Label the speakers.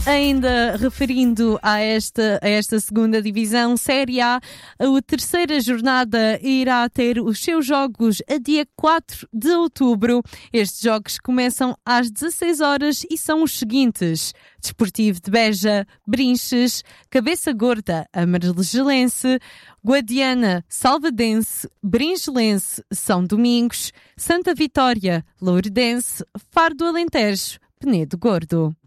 Speaker 1: Ainda referindo a esta segunda divisão, Série A, a terceira jornada irá ter os seus jogos a dia 4 de outubro. Estes jogos começam às 16 horas e são os seguintes: Desportivo de Beja, Brinches, Cabeça Gorda, Amarelense, Guadiana, Salvadense, Bringelense, São Domingos, Santa Vitória, Lourdense, Faro do Alentejo, Penedo Gordo.